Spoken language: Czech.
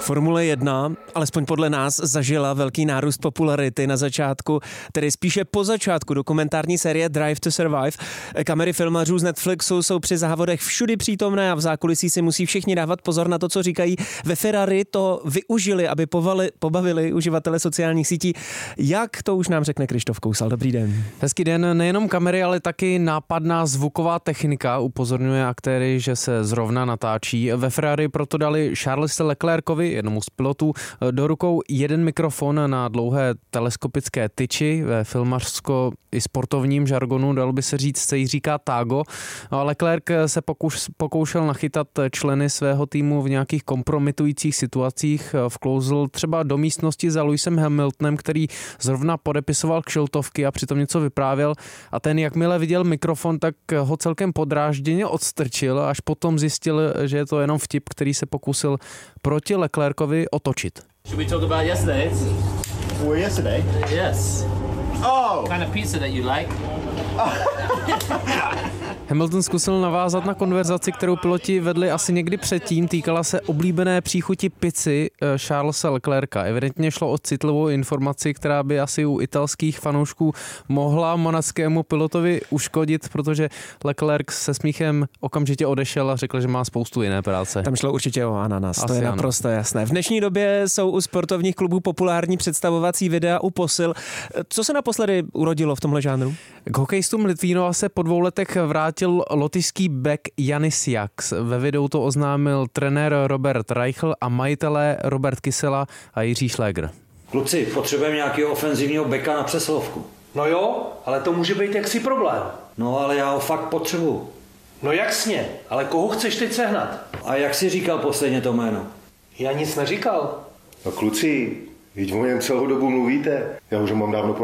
Formule 1, alespoň podle nás, zažila velký nárůst popularity na začátku, tedy spíše po začátku dokumentární série Drive to Survive. Kamery filmařů z Netflixu jsou při závodech všudy přítomné a v zákulisí si musí všichni dávat pozor na to, co říkají. Ve Ferrari to využili, aby pobavili uživatele sociálních sítí. Jak, to už nám řekne Krištof Kousal. Dobrý den. Hezký den. Nejenom kamery, ale taky nápadná zvuková technika upozorňuje aktéry, že se zrovna natáčí. Ve Ferrari proto dali Charlesu Leclercovi, jednomu z pilotů, do rukou jeden mikrofon na dlouhé teleskopické tyči. Ve filmařsko i sportovním žargonu, dalo by se říct, se jí říká tágo. Leclerc se pokoušel nachytat členy svého týmu v nějakých kompromitujících situacích. Vklouzl třeba do místnosti za Lewisem Hamiltonem, který zrovna podepisoval kšiltovky a přitom něco vyprávěl, a ten, jakmile viděl mikrofon, tak ho celkem podrážděně odstrčil, až potom zjistil, že je to jenom vtip, který se pokusil proti Leclercovi otočit. Should we talk about yesterday? Were yesterday? Yes. Oh! Kind of pizza that you like? Hamilton zkusil navázat na konverzaci, kterou piloti vedli asi někdy předtím. Týkala se oblíbené příchuti pizzy Charlesa Leclerca. Evidentně šlo o citlivou informaci, která by asi u italských fanoušků mohla monadskému pilotovi uškodit, protože Leclerc se smíchem okamžitě odešel a řekl, že má spoustu jiné práce. Tam šlo určitě o ananas, asi to je naprosto jasné. V dnešní době jsou u sportovních klubů populární představovací videa u posil. Co se naposledy urodilo v tomhle žánru? K hokejistům Litvínova se po 2 letech vrátil lotyšský bek Janis Jaks. Ve videu to oznámil trenér Robert Reichl a majitelé Robert Kysela a Jiří Šlégr. Kluci, potřebujeme nějakého ofenzivního beka na přesilovku. No jo, ale to může být jaksi problém. No ale já ho fakt potřebuju. No jasně, ale koho chceš teď sehnat? A jak jsi říkal posledně to jméno? Já nic neříkal. No kluci, vždyť o něm celou dobu mluvíte. Já už ho mám dávno